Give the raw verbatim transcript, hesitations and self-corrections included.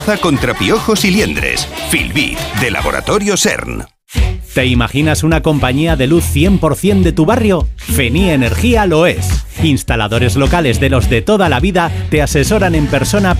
Contra piojos y liendres. Filbit, de Laboratorio CERN. ¿Te imaginas una compañía de luz cien por ciento de tu barrio? Fenie Energía lo es. Instaladores locales de los de toda la vida te asesoran en persona